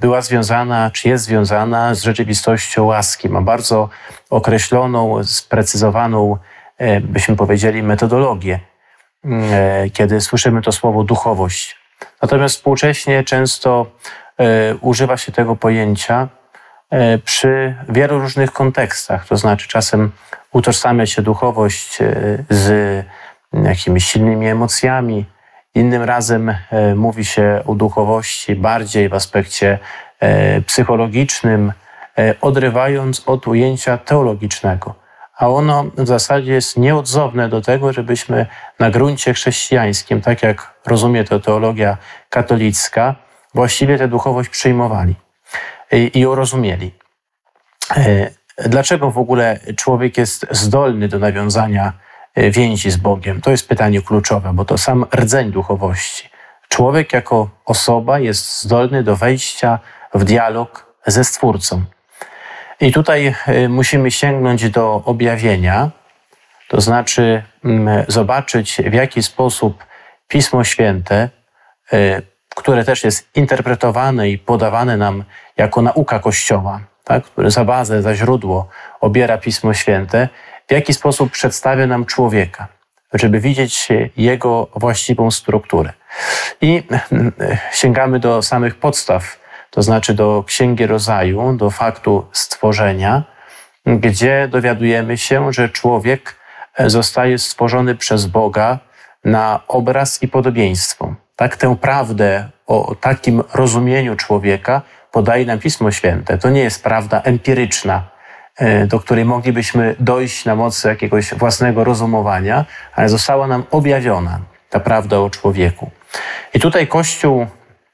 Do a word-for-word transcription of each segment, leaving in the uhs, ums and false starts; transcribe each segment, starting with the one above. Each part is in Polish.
była związana, czy jest związana z rzeczywistością łaski. Ma bardzo określoną, sprecyzowaną, byśmy powiedzieli, metodologię, kiedy słyszymy to słowo duchowość. Natomiast współcześnie często używa się tego pojęcia przy wielu różnych kontekstach. To znaczy czasem utożsamia się duchowość z jakimiś silnymi emocjami. Innym razem mówi się o duchowości bardziej w aspekcie psychologicznym, odrywając od ujęcia teologicznego. A ono w zasadzie jest nieodzowne do tego, żebyśmy na gruncie chrześcijańskim, tak jak rozumie to teologia katolicka, właściwie tę duchowość przyjmowali i ją rozumieli. Dlaczego w ogóle człowiek jest zdolny do nawiązania więzi z Bogiem? To jest pytanie kluczowe, bo to sam rdzeń duchowości. Człowiek jako osoba jest zdolny do wejścia w dialog ze Stwórcą. I tutaj musimy sięgnąć do objawienia, to znaczy zobaczyć, w jaki sposób Pismo Święte, które też jest interpretowane i podawane nam jako nauka Kościoła, tak, które za bazę, za źródło obiera Pismo Święte, w jaki sposób przedstawia nam człowieka, żeby widzieć jego właściwą strukturę. I sięgamy do samych podstaw, to znaczy do Księgi Rodzaju, do faktu stworzenia, gdzie dowiadujemy się, że człowiek zostaje stworzony przez Boga na obraz i podobieństwo. Tak, tę prawdę o takim rozumieniu człowieka podaje nam Pismo Święte. To nie jest prawda empiryczna, do której moglibyśmy dojść na mocy jakiegoś własnego rozumowania, ale została nam objawiona ta prawda o człowieku. I tutaj Kościół,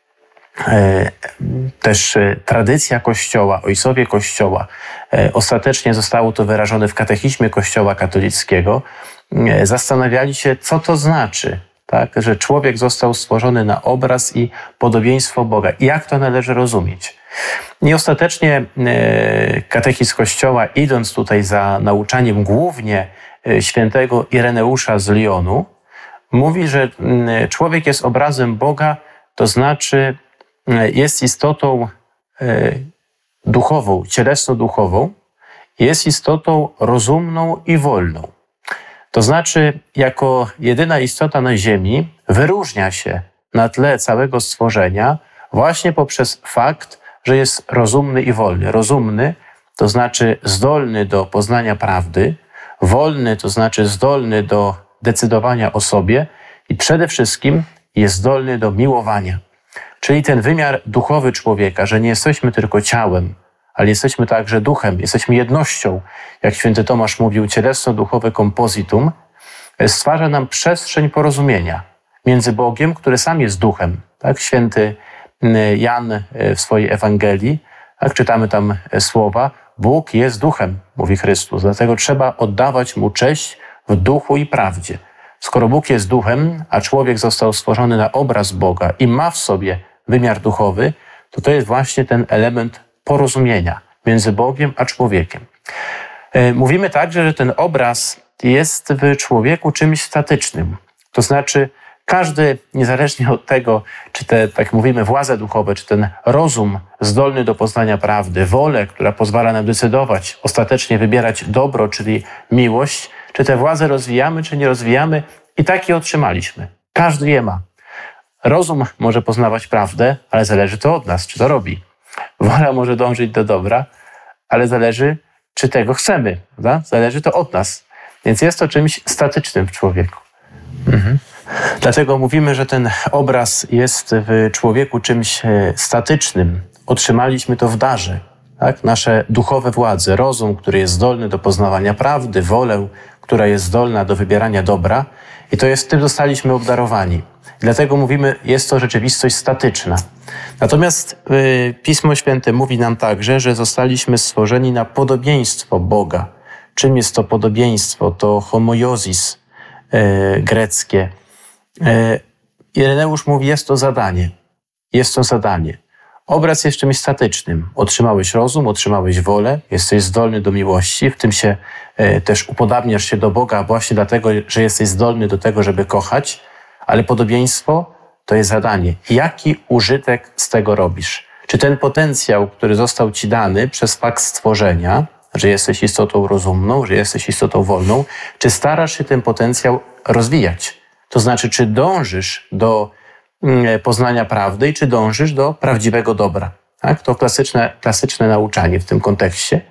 też tradycja Kościoła, ojcowie Kościoła, ostatecznie zostało to wyrażone w katechizmie Kościoła katolickiego, zastanawiali się, co to znaczy, tak, że człowiek został stworzony na obraz i podobieństwo Boga. I jak to należy rozumieć? I ostatecznie katechizm Kościoła, idąc tutaj za nauczaniem głównie świętego Ireneusza z Lyonu, mówi, że człowiek jest obrazem Boga, to znaczy jest istotą duchową, cielesno-duchową, jest istotą rozumną i wolną. To znaczy, jako jedyna istota na ziemi wyróżnia się na tle całego stworzenia właśnie poprzez fakt, że jest rozumny i wolny. Rozumny to znaczy zdolny do poznania prawdy, wolny to znaczy zdolny do decydowania o sobie i przede wszystkim jest zdolny do miłowania. Czyli ten wymiar duchowy człowieka, że nie jesteśmy tylko ciałem, ale jesteśmy także duchem, jesteśmy jednością, jak święty Tomasz mówił, cielesno-duchowe kompozytum, stwarza nam przestrzeń porozumienia między Bogiem, który sam jest duchem. Tak? Święty Jan w swojej Ewangelii, tak, czytamy tam słowa, Bóg jest duchem, mówi Chrystus, dlatego trzeba oddawać Mu cześć w duchu i prawdzie. Skoro Bóg jest duchem, a człowiek został stworzony na obraz Boga i ma w sobie wymiar duchowy, to to jest właśnie ten element porozumienia między Bogiem a człowiekiem. Mówimy także, że ten obraz jest w człowieku czymś statycznym. To znaczy każdy, niezależnie od tego, czy te, tak mówimy, władze duchowe, czy ten rozum zdolny do poznania prawdy, wolę, która pozwala nam decydować, ostatecznie wybierać dobro, czyli miłość, czy te władze rozwijamy, czy nie rozwijamy, i tak je otrzymaliśmy. Każdy je ma. Rozum może poznawać prawdę, ale zależy to od nas, czy to robi. Wola może dążyć do dobra, ale zależy, czy tego chcemy. Prawda? Zależy to od nas. Więc jest to czymś statycznym w człowieku. Mhm. Dlatego mówimy, że ten obraz jest w człowieku czymś statycznym. Otrzymaliśmy to w darze. Tak? Nasze duchowe władze, rozum, który jest zdolny do poznawania prawdy, wolę, która jest zdolna do wybierania dobra. I to jest, tym zostaliśmy obdarowani. Dlatego mówimy, jest to rzeczywistość statyczna. Natomiast y, Pismo Święte mówi nam także, że zostaliśmy stworzeni na podobieństwo Boga. Czym jest to podobieństwo? To homoiozis y, greckie. Y, Ireneusz mówi, jest to zadanie. Jest to zadanie. Obraz jest czymś statycznym. Otrzymałeś rozum, otrzymałeś wolę, jesteś zdolny do miłości, w tym się y, też upodabniasz się do Boga właśnie dlatego, że jesteś zdolny do tego, żeby kochać, ale podobieństwo to jest zadanie. Jaki użytek z tego robisz? Czy ten potencjał, który został ci dany przez fakt stworzenia, że jesteś istotą rozumną, że jesteś istotą wolną, czy starasz się ten potencjał rozwijać? To znaczy, czy dążysz do poznania prawdy i czy dążysz do prawdziwego dobra? Tak? To klasyczne, klasyczne nauczanie w tym kontekście.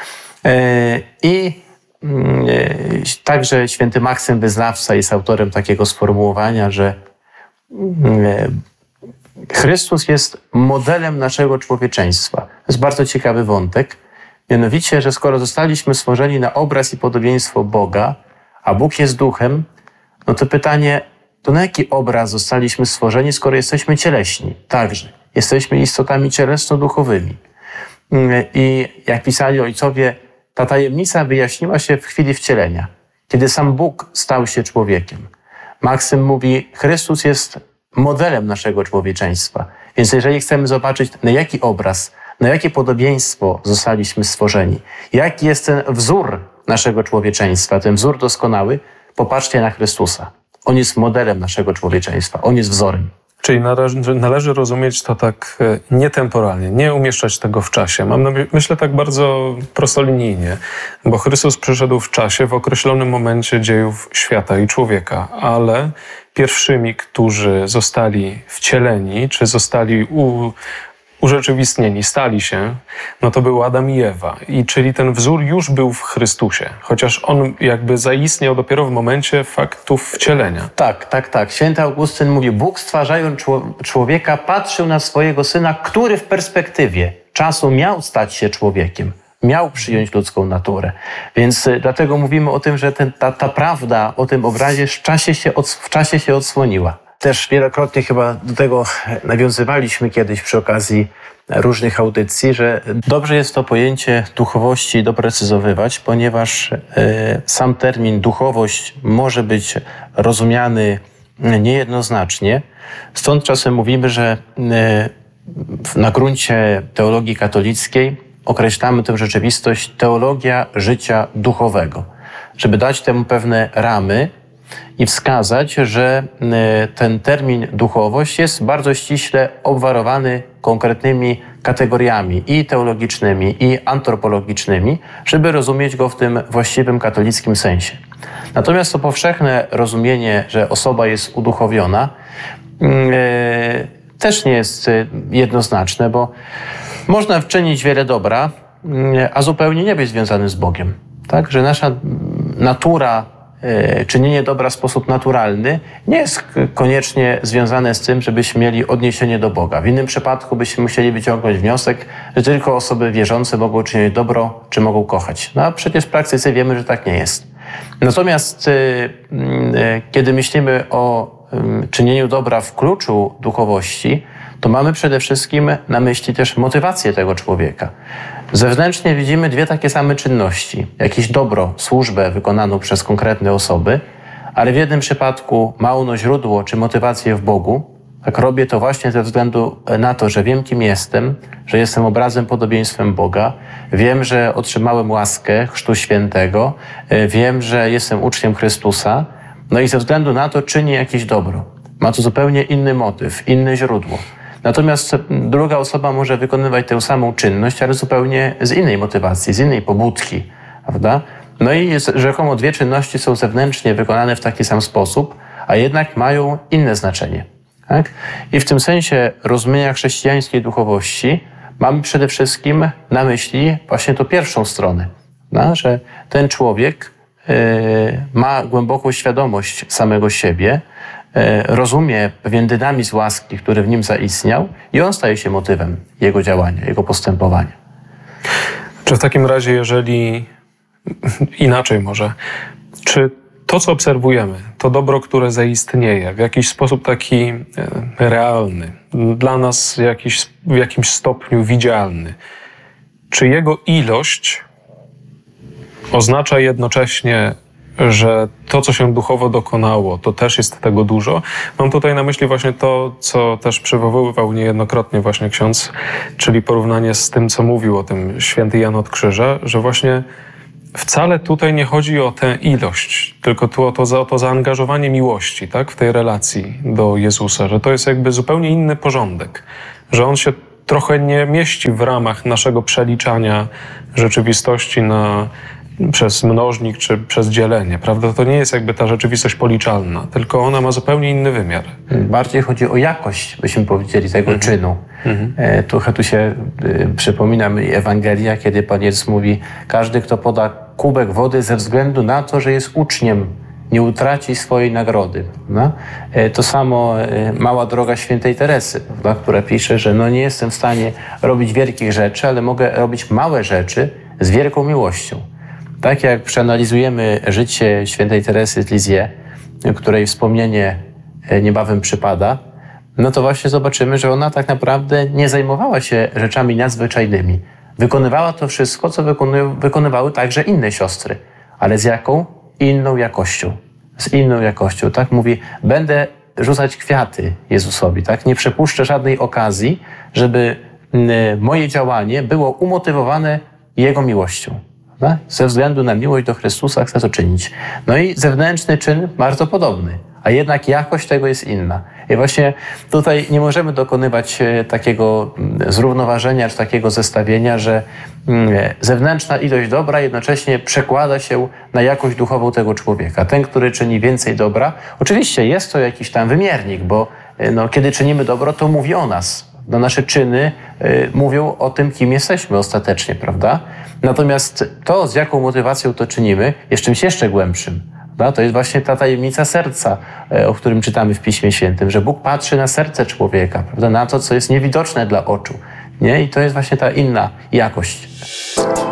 I także święty Maksym Wyznawca jest autorem takiego sformułowania, że Chrystus jest modelem naszego człowieczeństwa. To jest bardzo ciekawy wątek. Mianowicie, że skoro zostaliśmy stworzeni na obraz i podobieństwo Boga, a Bóg jest duchem, no to pytanie, to na jaki obraz zostaliśmy stworzeni, skoro jesteśmy cieleśni? Także jesteśmy istotami cielesno-duchowymi. I jak pisali ojcowie, ta tajemnica wyjaśniła się w chwili wcielenia, kiedy sam Bóg stał się człowiekiem. Maksym mówi, Chrystus jest modelem naszego człowieczeństwa. Więc jeżeli chcemy zobaczyć, na jaki obraz, na jakie podobieństwo zostaliśmy stworzeni, jaki jest ten wzór naszego człowieczeństwa, ten wzór doskonały, popatrzcie na Chrystusa. On jest modelem naszego człowieczeństwa, on jest wzorem. Czyli należy, należy rozumieć to tak nietemporalnie, nie umieszczać tego w czasie. Mam na myślę tak bardzo prostolinijnie, bo Chrystus przyszedł w czasie, w określonym momencie dziejów świata i człowieka, ale pierwszymi, którzy zostali wcieleni, czy zostali u, urzeczywistnieni, stali się, no to był Adam i Ewa. I czyli ten wzór już był w Chrystusie, chociaż on jakby zaistniał dopiero w momencie faktów wcielenia. Tak, tak, tak. Święty Augustyn mówi, Bóg stwarzając człowieka patrzył na swojego Syna, który w perspektywie czasu miał stać się człowiekiem. Miał przyjąć ludzką naturę. Więc y, dlatego mówimy o tym, że ten, ta, ta prawda o tym obrazie w czasie, się od, w czasie się odsłoniła. Też wielokrotnie chyba do tego nawiązywaliśmy kiedyś przy okazji różnych audycji, że dobrze jest to pojęcie duchowości doprecyzowywać, ponieważ y, sam termin duchowość może być rozumiany niejednoznacznie. Stąd czasem mówimy, że y, na gruncie teologii katolickiej określamy tę rzeczywistość teologia życia duchowego, żeby dać temu pewne ramy i wskazać, że ten termin duchowość jest bardzo ściśle obwarowany konkretnymi kategoriami i teologicznymi, i antropologicznymi, żeby rozumieć go w tym właściwym katolickim sensie. Natomiast to powszechne rozumienie, że osoba jest uduchowiona, też nie jest jednoznaczne, bo można wczynić wiele dobra, a zupełnie nie być związany z Bogiem. Tak? Że nasza natura, czynienie dobra w sposób naturalny nie jest koniecznie związane z tym, żebyśmy mieli odniesienie do Boga. W innym przypadku byśmy musieli wyciągnąć wniosek, że tylko osoby wierzące mogą czynić dobro, czy mogą kochać. No a przecież w praktyce wiemy, że tak nie jest. Natomiast kiedy myślimy o czynieniu dobra w kluczu duchowości, to mamy przede wszystkim na myśli też motywację tego człowieka. Zewnętrznie widzimy dwie takie same czynności. Jakieś dobro, służbę wykonaną przez konkretne osoby, ale w jednym przypadku ma ono źródło czy motywację w Bogu. Tak robię to właśnie ze względu na to, że wiem, kim jestem, że jestem obrazem, podobieństwem Boga. Wiem, że otrzymałem łaskę Chrztu Świętego. Wiem, że jestem uczniem Chrystusa. No i ze względu na to czynię jakieś dobro. Ma to zupełnie inny motyw, inne źródło. Natomiast druga osoba może wykonywać tę samą czynność, ale zupełnie z innej motywacji, z innej pobudki, prawda? No i jest, rzekomo dwie czynności są zewnętrznie wykonane w taki sam sposób, a jednak mają inne znaczenie. Tak? I w tym sensie rozumienia chrześcijańskiej duchowości mamy przede wszystkim na myśli właśnie tą pierwszą stronę, no? Że ten człowiek yy, ma głęboką świadomość samego siebie, rozumie pewien dynamizm łaski, który w nim zaistniał i on staje się motywem jego działania, jego postępowania. Czy w takim razie, jeżeli inaczej może, czy to, co obserwujemy, to dobro, które zaistnieje w jakiś sposób taki realny, dla nas jakiś, w jakimś stopniu widzialny, czy jego ilość oznacza jednocześnie, że to, co się duchowo dokonało, to też jest tego dużo. Mam tutaj na myśli właśnie to, co też przywoływał niejednokrotnie właśnie ksiądz, czyli porównanie z tym, co mówił o tym święty Jan od Krzyża, że właśnie wcale tutaj nie chodzi o tę ilość, tylko tu o to, o to zaangażowanie miłości, tak, w tej relacji do Jezusa, że to jest jakby zupełnie inny porządek, że On się trochę nie mieści w ramach naszego przeliczania rzeczywistości na, przez mnożnik czy przez dzielenie, prawda? To nie jest jakby ta rzeczywistość policzalna, tylko ona ma zupełnie inny wymiar. Bardziej chodzi o jakość, byśmy powiedzieli, tego Mhm. czynu. Mhm. E, Trochę tu się e, przypomina mi Ewangelia, kiedy Pan Jezus mówi, każdy, kto poda kubek wody ze względu na to, że jest uczniem, nie utraci swojej nagrody. No? E, To samo e, mała droga świętej Teresy, prawda? Która pisze, że no nie jestem w stanie robić wielkich rzeczy, ale mogę robić małe rzeczy z wielką miłością. Tak jak przeanalizujemy życie świętej Teresy z Lisieux, której wspomnienie e, niebawem przypada, no to właśnie zobaczymy, że ona tak naprawdę nie zajmowała się rzeczami nadzwyczajnymi. Wykonywała to wszystko, co wykony, wykonywały także inne siostry. Ale z jaką? Inną jakością. Z inną jakością. Tak mówi, będę rzucać kwiaty Jezusowi. Tak? Nie przepuszczę żadnej okazji, żeby mm, moje działanie było umotywowane Jego miłością. Tak? Ze względu na miłość do Chrystusa chcę to czynić. No i zewnętrzny czyn bardzo podobny, a jednak jakość tego jest inna. I właśnie tutaj nie możemy dokonywać e, takiego mm, zrównoważenia czy takiego zestawienia, że mm, zewnętrzna ilość dobra jednocześnie przekłada się na jakość duchową tego człowieka. Ten, który czyni więcej dobra, oczywiście jest to jakiś tam wymiernik, bo e, no, kiedy czynimy dobro, to mówi o nas. No, nasze czyny y, mówią o tym, kim jesteśmy ostatecznie, prawda? Natomiast to, z jaką motywacją to czynimy, jest czymś jeszcze głębszym. Prawda? To jest właśnie ta tajemnica serca, y, o którym czytamy w Piśmie Świętym, że Bóg patrzy na serce człowieka, prawda? Na to, co jest niewidoczne dla oczu. Nie? I to jest właśnie ta inna jakość.